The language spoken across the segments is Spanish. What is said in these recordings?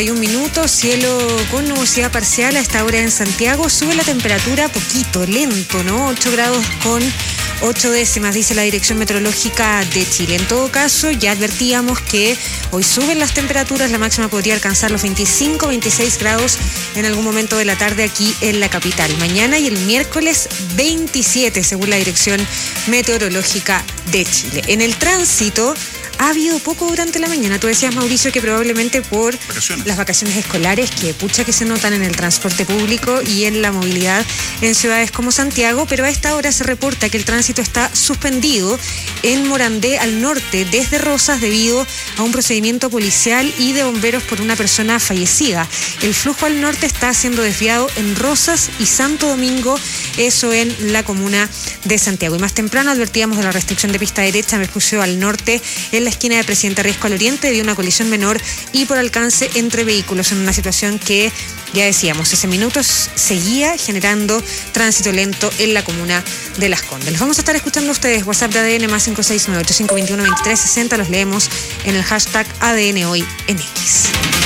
Un minuto, cielo con nubosidad parcial a esta hora en Santiago. Sube la temperatura poquito, lento, ¿no? 8 grados con 8 décimas, dice la Dirección Meteorológica de Chile. En todo caso, ya advertíamos que hoy suben las temperaturas, la máxima podría alcanzar los 25, 26 grados en algún momento de la tarde aquí en la capital. Mañana y el miércoles 27, según la Dirección Meteorológica de Chile. En el tránsito ha habido poco durante la mañana. Tú decías, Mauricio, que probablemente por las vacaciones escolares, que pucha que se notan en el transporte público y en la movilidad en ciudades como Santiago, pero a esta hora se reporta que el tránsito está suspendido en Morandé al norte desde Rosas debido a un procedimiento policial y de bomberos por una persona fallecida. El flujo al norte está siendo desviado en Rosas y Santo Domingo, eso en la comuna de Santiago. Y más temprano advertíamos de la restricción de pista derecha en Mercucio al norte, en la esquina de Presidente Riesco al oriente, debido a una colisión menor y por alcance entre vehículos, en una situación que, ya decíamos, ese minuto seguía generando tránsito lento en la comuna de Las Condes. Los vamos a estar escuchando a ustedes, WhatsApp de ADN más 569-8521-2360, los leemos en el hashtag ADN Hoy en X.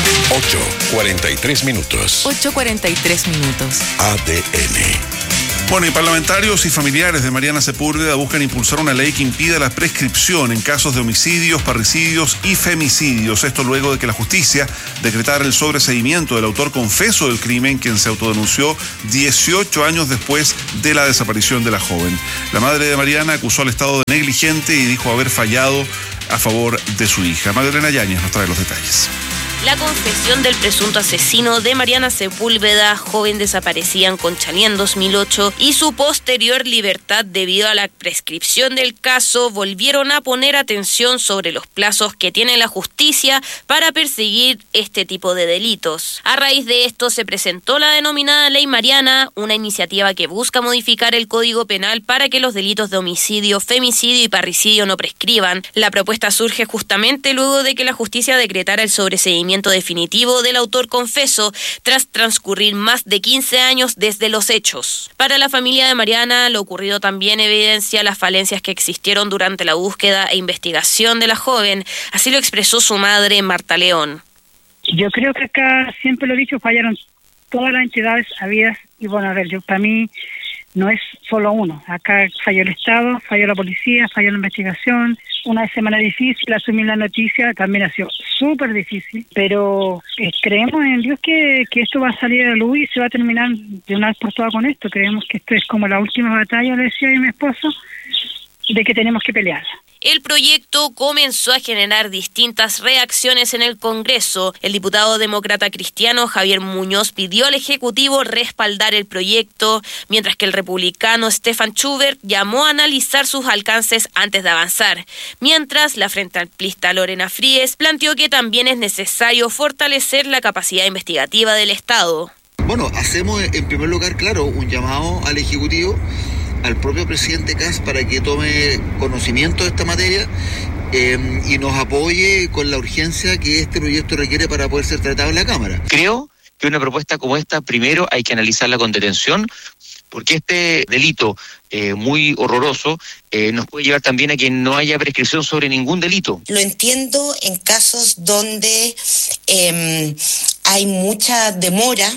8:43 minutos. 8:43 minutos. ADN. Bueno, y parlamentarios y familiares de Mariana Sepúlveda buscan impulsar una ley que impida la prescripción en casos de homicidios, parricidios y femicidios. Esto luego de que la justicia decretara el sobreseimiento del autor confeso del crimen, quien se autodenunció 18 años después de la desaparición de la joven. La madre de Mariana acusó al Estado de negligente y dijo haber fallado a favor de su hija. Magdalena Yáñez nos trae los detalles. La confesión del presunto asesino de Mariana Sepúlveda, joven desaparecida en Conchalí en 2008, y su posterior libertad debido a la prescripción del caso volvieron a poner atención sobre los plazos que tiene la justicia para perseguir este tipo de delitos. A raíz de esto se presentó la denominada Ley Mariana, una iniciativa que busca modificar el Código Penal para que los delitos de homicidio, femicidio y parricidio no prescriban. La propuesta surge justamente luego de que la justicia decretara el sobreseimiento definitivo del autor confeso tras transcurrir más de 15 años desde los hechos. Para la familia de Mariana, lo ocurrido también evidencia las falencias que existieron durante la búsqueda e investigación de la joven. Así lo expresó su madre, Marta León. Yo creo que acá, siempre lo he dicho, fallaron todas las entidades habidas y bueno, a ver, para mí no es solo uno. Acá falló el Estado, falló la policía, falló la investigación. Una semana difícil, asumir la noticia también ha sido súper difícil, pero creemos en Dios que esto va a salir a la luz y se va a terminar de una vez por todas con esto. Creemos que esto es como la última batalla, le decía a mi esposo, de que tenemos que pelear. El proyecto comenzó a generar distintas reacciones en el Congreso. El diputado demócrata cristiano Javier Muñoz pidió al Ejecutivo respaldar el proyecto, mientras que el republicano Stefan Schubert llamó a analizar sus alcances antes de avanzar. Mientras, la frente amplista Lorena Fríes planteó que también es necesario fortalecer la capacidad investigativa del Estado. Bueno, hacemos en primer lugar, claro, un llamado al Ejecutivo, al propio presidente Kast, para que tome conocimiento de esta materia y nos apoye con la urgencia que este proyecto requiere para poder ser tratado en la Cámara. Creo que una propuesta como esta, primero hay que analizarla con detención, porque este delito muy horroroso nos puede llevar también a que no haya prescripción sobre ningún delito. Lo entiendo en casos donde hay mucha demora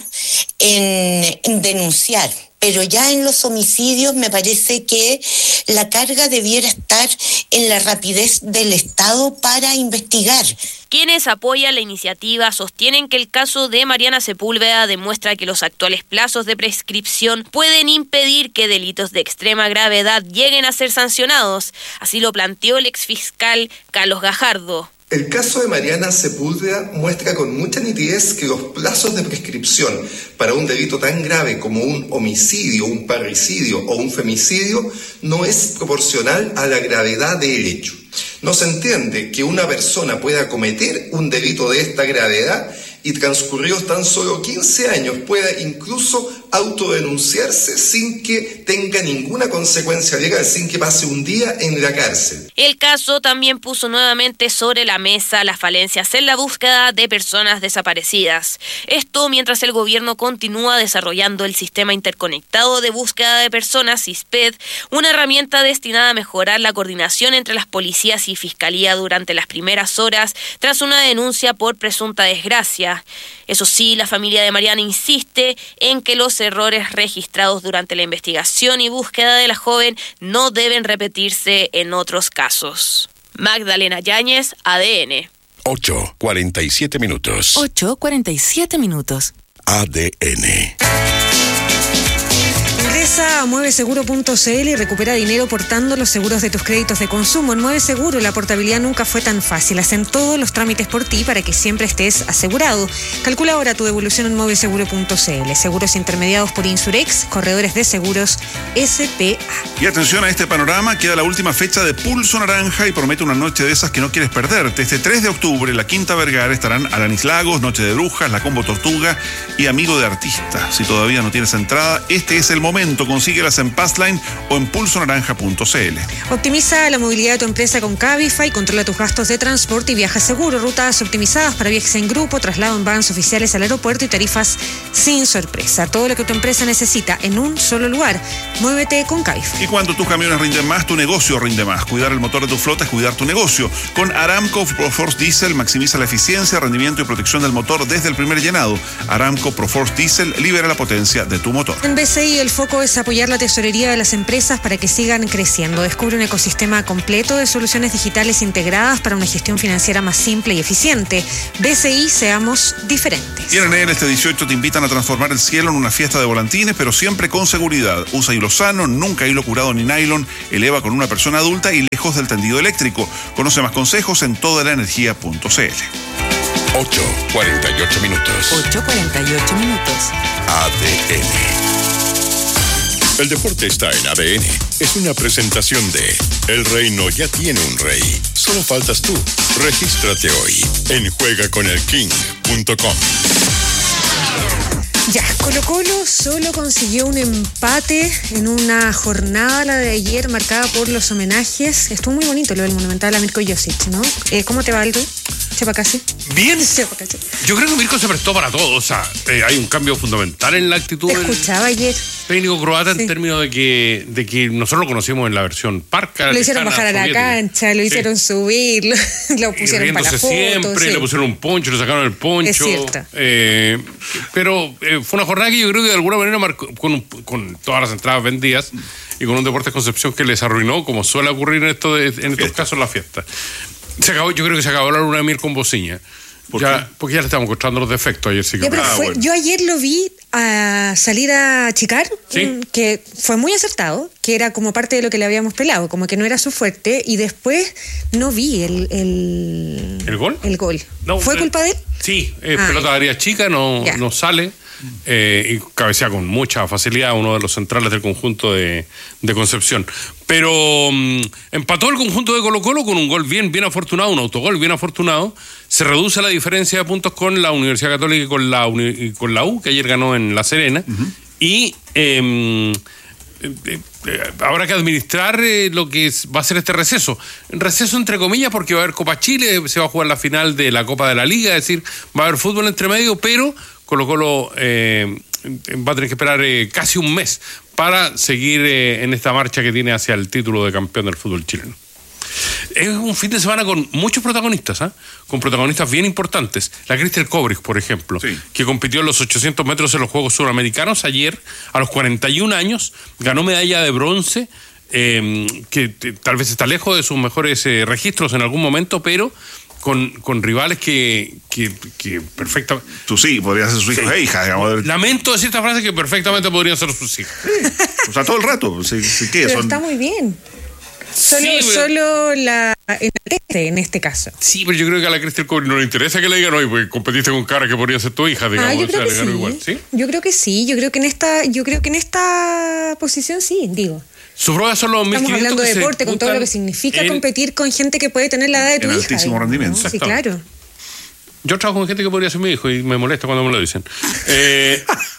en denunciar. Pero ya en los homicidios me parece que la carga debiera estar en la rapidez del Estado para investigar. Quienes apoyan la iniciativa sostienen que el caso de Mariana Sepúlveda demuestra que los actuales plazos de prescripción pueden impedir que delitos de extrema gravedad lleguen a ser sancionados. Así lo planteó el exfiscal Carlos Gajardo. El caso de Mariana Sepúlveda muestra con mucha nitidez que los plazos de prescripción para un delito tan grave como un homicidio, un parricidio o un femicidio no es proporcional a la gravedad del hecho. No se entiende que una persona pueda cometer un delito de esta gravedad y transcurridos tan solo 15 años pueda incluso autodenunciarse sin que tenga ninguna consecuencia legal, sin que pase un día en la cárcel. El caso también puso nuevamente sobre la mesa las falencias en la búsqueda de personas desaparecidas. Esto mientras el gobierno continúa desarrollando el Sistema Interconectado de Búsqueda de Personas, SISPED, una herramienta destinada a mejorar la coordinación entre las policías y fiscalía durante las primeras horas tras una denuncia por presunta desgracia. Eso sí, la familia de Mariana insiste en que los errores registrados durante la investigación y búsqueda de la joven no deben repetirse en otros casos. Magdalena Yáñez, ADN. 8:47 minutos. 8:47 minutos. ADN. Ingresa a mueveseguro.cl y recupera dinero portando los seguros de tus créditos de consumo. En Mueve Seguro la portabilidad nunca fue tan fácil. Hacen todos los trámites por ti para que siempre estés asegurado. Calcula ahora tu devolución en mueveseguro.cl. Seguros intermediados por Insurex, corredores de seguros SPA. Y atención a este panorama, queda la última fecha de Pulso Naranja y promete una noche de esas que no quieres perderte. Este 3 de octubre, en la Quinta Vergara estarán Alanis Lagos, Noche de Brujas, La Combo Tortuga y Amigo de Artista. Si todavía no tienes entrada, este es el momento. Consíguelas en Passline o en pulsonaranja.cl. Optimiza la movilidad de tu empresa con Cabify, controla tus gastos de transporte y viaja seguro. Rutas optimizadas para viajes en grupo, traslado en vans oficiales al aeropuerto y tarifas sin sorpresa. Todo lo que tu empresa necesita en un solo lugar. Muévete con Cabify. Y cuando tus camiones rinden más, tu negocio rinde más. Cuidar el motor de tu flota es cuidar tu negocio. Con Aramco Proforce Diesel maximiza la eficiencia, rendimiento y protección del motor desde el primer llenado. Aramco Proforce Diesel libera la potencia de tu motor. En BCI el foco es apoyar la tesorería de las empresas para que sigan creciendo. Descubre un ecosistema completo de soluciones digitales integradas para una gestión financiera más simple y eficiente. BCI, seamos diferentes. Y en Enel este 18 te invitan a transformar el cielo en una fiesta de volantines, pero siempre con seguridad. Usa hilo sano, nunca hilo curado ni nylon. Eleva con una persona adulta y lejos del tendido eléctrico. Conoce más consejos en todalaenergia.cl. 8:48 minutos. 8:48 minutos. ADN. El deporte está en ADN. Es una presentación de El Reino ya tiene un rey. Solo faltas tú. Regístrate hoy en juegaconelking.com. Ya, Colo-Colo solo consiguió un empate en una jornada, la de ayer, marcada por los homenajes. Estuvo muy bonito lo del Monumental a Mirko Josic, ¿no? ¿Cómo te va, Aldo? Chepacasi. Bien. Yo creo que Mirko se prestó para todo. O sea, hay un cambio fundamental en la actitud del ayer. Técnico croata, sí, en términos de que nosotros lo conocimos en la versión parca. Lo hicieron bajar a la cancha, lo hicieron subir, lo pusieron para la foto. Siempre, sí, le pusieron un poncho, le sacaron el poncho. Es cierto. Pero fue una jornada que yo creo que de alguna manera marcó, con todas las entradas vendidas y con un Deportes Concepción que les arruinó, como suele ocurrir en estos casos, la fiesta. Yo creo que se acabó la luna de miel con Bociña. Porque ya le estamos encontrando los defectos ayer. Sí que bueno. Yo ayer lo vi a salir a chicar, ¿sí? Que fue muy acertado, que era como parte de lo que le habíamos pelado, como que no era su fuerte, y después no vi ¿El gol? El gol. No, ¿fue culpa de él? Sí, pelota de área chica, no sale. Y cabecea con mucha facilidad uno de los centrales del conjunto de Concepción. Pero empató el conjunto de Colo-Colo con un gol bien afortunado, un autogol bien afortunado. Se reduce la diferencia de puntos con la Universidad Católica y con la U, que ayer ganó en La Serena. Uh-huh. Y habrá que administrar lo que va a ser este receso. Receso entre comillas, porque va a haber Copa Chile, se va a jugar la final de la Copa de la Liga, es decir, va a haber fútbol entre medio, pero Colo-Colo va a tener que esperar casi un mes para seguir en esta marcha que tiene hacia el título de campeón del fútbol chileno. Es un fin de semana con muchos protagonistas, con protagonistas bien importantes. La Cristel Kobrich, por ejemplo, sí, que compitió en los 800 metros en los Juegos Suramericanos ayer, a los 41 años, ganó medalla de bronce, que tal vez está lejos de sus mejores registros en algún momento, pero con rivales que perfectamente... Tú sí, podrías ser sus hijos e hijas, digamos. Lamento decir esta frase, que perfectamente podrían ser sus hijos. Sí. O sea, todo el rato. Pero está muy bien. Solo la en este caso. Sí, pero yo creo que a la Cristel Kobrich no le interesa que le digan, oye, porque competiste con cara que podría ser tu hija, digamos. Yo creo que sí. Igual, ¿sí? Yo creo que sí. Yo creo que en esta posición sí, digo. Su prueba son los 1500. Estamos hablando de deporte, con todo lo que significa competir con gente que puede tener la edad de tu hija. Altísimo rendimiento. ¿No? Sí, claro. Yo trabajo con gente que podría ser mi hijo y me molesta cuando me lo dicen.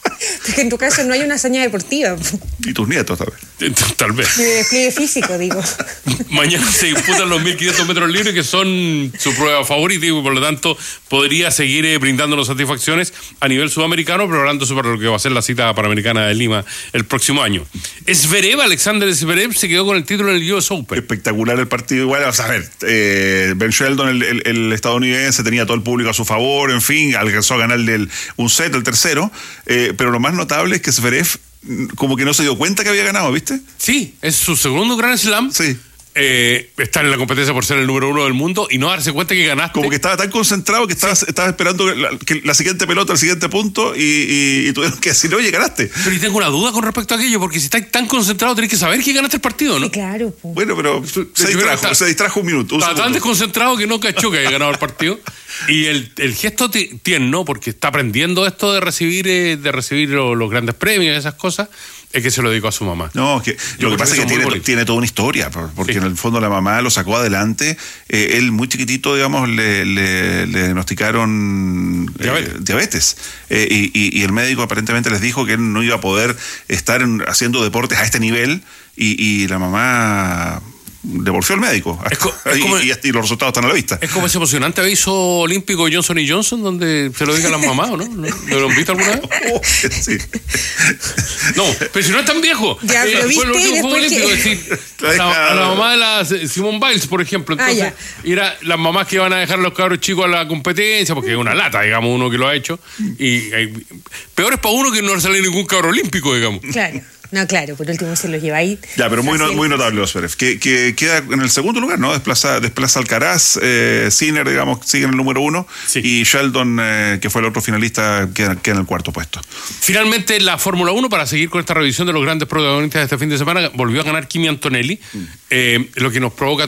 Porque en tu caso no hay una hazaña deportiva. Y tus nietos también. Tal vez. De despliegue físico, digo. Mañana se disputan los 1.500 metros libres, que son su prueba favorita, y por lo tanto podría seguir brindándonos satisfacciones a nivel sudamericano, preparándose para lo que va a ser la cita panamericana de Lima el próximo año. Alexander Zverev se quedó con el título en el US Open. Espectacular el partido igual. O sea, a ver, Ben Shelton, el estadounidense, tenía todo el público a su favor, en fin, alcanzó a ganar un set, el tercero, pero lo más notable es que Zverev como que no se dio cuenta que había ganado, ¿viste? Sí, es su segundo Grand Slam. Sí. Estar en la competencia por ser el número 1 del mundo y no darse cuenta que ganaste. Como que estaba tan concentrado que estaba esperando que la siguiente pelota, el siguiente punto, y tuvieron que decir, oye, ganaste. Pero yo tengo una duda con respecto a aquello, porque si estás tan concentrado tenés que saber que ganaste el partido, ¿no? Sí, claro. Bueno, pero se distrajo un minuto. Estaba tan desconcentrado que no cachó que había ganado el partido. Y el gesto tierno, porque está aprendiendo esto de recibir los grandes premios y esas cosas, es que se lo dedicó a su mamá. No, lo que pasa es que tiene toda una historia, porque en el fondo la mamá lo sacó adelante. Él muy chiquitito, digamos, le diagnosticaron diabetes. Y el médico aparentemente les dijo que él no iba a poder estar haciendo deportes a este nivel, y la mamá devolvió al médico. Y los resultados están a la vista. Es como ese emocionante aviso olímpico Johnson & Johnson, donde se lo digan a las mamás, ¿o no? ¿Lo han visto alguna vez? Sí. No, pero si no es tan viejo. Ya, fue el último juego olímpico. Es decir, a la mamá de la Simone Biles, por ejemplo. Entonces, era las mamás que iban a dejar a los cabros chicos a la competencia, porque es una lata, digamos, uno que lo ha hecho. Y peor es para uno que no le sale ningún cabro olímpico, digamos. Claro. No, claro, por último se los lleva ahí. Ya, pero muy notable Zverev, que queda en el segundo lugar, ¿no? Desplaza Alcaraz, Sinner, digamos, sigue en el número 1, sí. Y Sheldon, que fue el otro finalista, queda en el cuarto puesto. Finalmente, la Fórmula 1, para seguir con esta revisión de los grandes protagonistas de este fin de semana, volvió a ganar Kimi Antonelli, lo que nos provoca